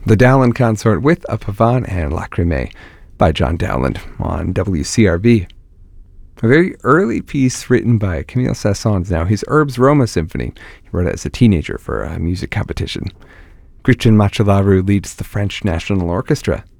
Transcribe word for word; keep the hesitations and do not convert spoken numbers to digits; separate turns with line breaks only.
The Dowland Consort with A Pavane and Lacrimae by John Dowland on W C R V. A very early piece written by Camille Saint-Saëns now, his Herbes Roma Symphony. He wrote it as a teenager for a music competition. Gretchen Machelaru leads the French National Orchestra.